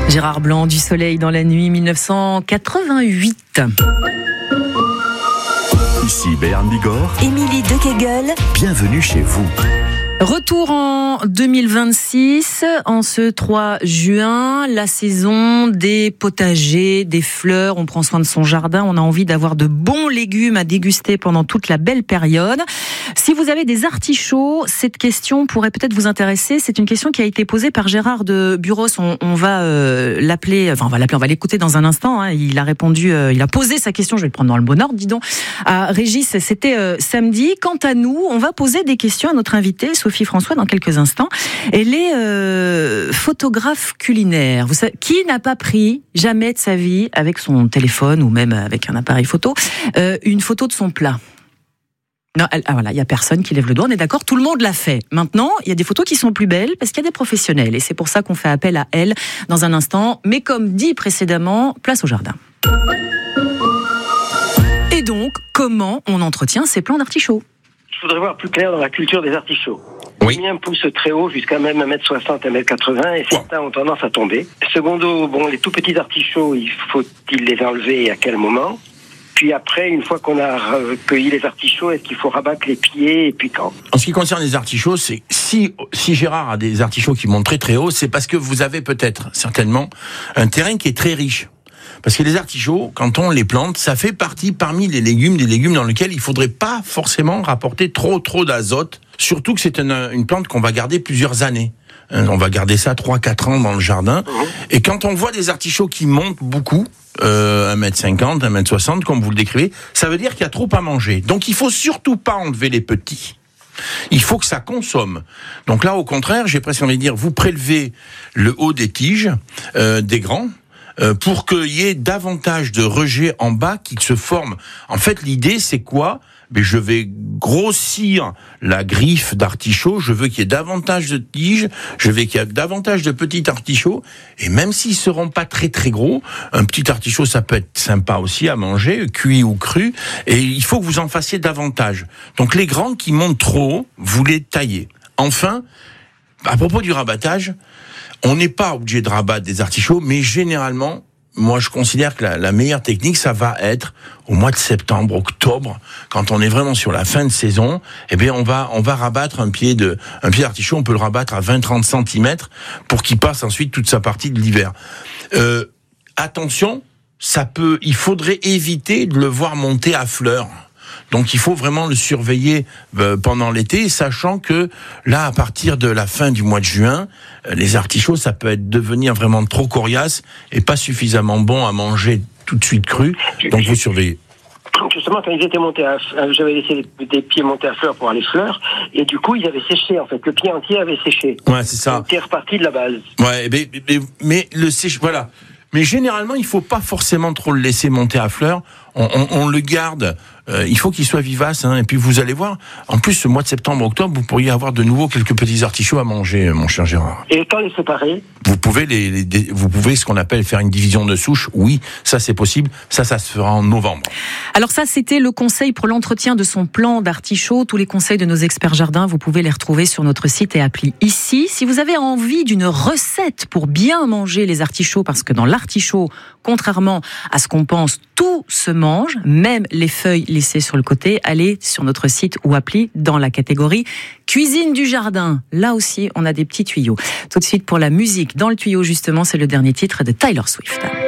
Gérard Blanc, du soleil dans la nuit, 1988. Ici Béarn Bigorre. Émilie Dequeguel. Bienvenue chez vous. Retour en 2026, en ce 3 juin, la saison des potagers, des fleurs. On prend soin de son jardin, on a envie d'avoir de bons légumes à déguster pendant toute la belle période. Si vous avez des artichauts, cette question pourrait peut-être vous intéresser. C'est une question qui a été posée par Gérard de Buros. On va l'appeler, on va l'écouter dans un instant. Il a répondu, il a posé sa question, je vais le prendre dans le bon ordre, dis donc, à Régis. C'était samedi. Quant à nous, on va poser des questions à notre invité, Sophie François, dans quelques instants. Elle est photographe culinaire. Vous savez, qui n'a pas pris jamais de sa vie avec son téléphone ou même avec un appareil photo une photo de son plat? Non, voilà, il y a personne qui lève le doigt, on est d'accord, tout le monde l'a fait. Maintenant, il y a des photos qui sont plus belles parce qu'il y a des professionnels et c'est pour ça qu'on fait appel à elle dans un instant. Mais comme dit précédemment, place au jardin. Et donc, comment on entretient ces plants d'artichauts? Je voudrais voir plus clair dans la culture des artichauts. Oui. Les miens poussent très haut, jusqu'à même 1m60, 1m80, et certains ont tendance à tomber. Secondo, les tout petits artichauts, faut-il les enlever et à quel moment? Puis après, une fois qu'on a cueilli les artichauts, est-ce qu'il faut rabattre les pieds et puis quand? En ce qui concerne les artichauts, c'est si Gérard a des artichauts qui montent très très haut, c'est parce que vous avez peut-être, certainement, un terrain qui est très riche. Parce que les artichauts, quand on les plante, ça fait partie parmi des légumes dans lesquels il faudrait pas forcément rapporter trop d'azote. Surtout que c'est une plante qu'on va garder plusieurs années. On va garder ça 3-4 ans dans le jardin. Et quand on voit des artichauts qui montent beaucoup, 1m50, 1m60, comme vous le décrivez, ça veut dire qu'il y a trop à manger. Donc il faut surtout pas enlever les petits. Il faut que ça consomme. Donc là, au contraire, j'ai presque envie de dire, vous prélevez le haut des tiges, des grands, pour qu'il y ait davantage de rejets en bas qui se forment. En fait, l'idée, c'est quoi? Je vais grossir la griffe d'artichaut, je veux qu'il y ait davantage de tiges, je veux qu'il y ait davantage de petits artichauts, et même s'ils seront pas très très gros, un petit artichaut, ça peut être sympa aussi à manger, cuit ou cru, et il faut que vous en fassiez davantage. Donc les grands qui montent trop haut, vous les taillez. Enfin, à propos du rabattage, on n'est pas obligé de rabattre des artichauts, mais généralement, moi, je considère que la meilleure technique, ça va être au mois de septembre, octobre, quand on est vraiment sur la fin de saison. On va rabattre un pied d'artichaut. On peut le rabattre à 20-30 cm pour qu'il passe ensuite toute sa partie de l'hiver. Attention, il faudrait éviter de le voir monter à fleurs. Donc il faut vraiment le surveiller pendant l'été, sachant que là, à partir de la fin du mois de juin, les artichauts, ça peut devenir vraiment trop coriace et pas suffisamment bon à manger tout de suite cru. Donc vous surveillez. Justement, quand ils étaient montés j'avais laissé des pieds monter à fleurs pour avoir les fleurs, et du coup, ils avaient séché, en fait. Le pied entier avait séché. Ouais, c'est ça. C'était reparti de la base. Ouais, mais le sèche, voilà. Mais généralement, il faut pas forcément trop le laisser monter à fleurs. On le garde. Il faut qu'il soit vivace, et puis vous allez voir. En plus, ce mois de septembre-octobre, vous pourriez avoir de nouveau quelques petits artichauts à manger, mon cher Gérard. Et quand les séparer? Vous pouvez vous pouvez ce qu'on appelle faire une division de souche. Oui, ça c'est possible. Ça se fera en novembre. Alors ça, c'était le conseil pour l'entretien de son plant d'artichaut. Tous les conseils de nos experts jardins, vous pouvez les retrouver sur notre site et appli ici. Si vous avez envie d'une recette pour bien manger les artichauts, parce que dans l'artichaut, contrairement à ce qu'on pense, tout se mange, même les feuilles laissées sur le côté. Allez sur notre site ou appli dans la catégorie cuisine du jardin. Là aussi, on a des petits tuyaux. Tout de suite pour la musique. Dans le tuyau, justement, c'est le dernier titre de Taylor Swift.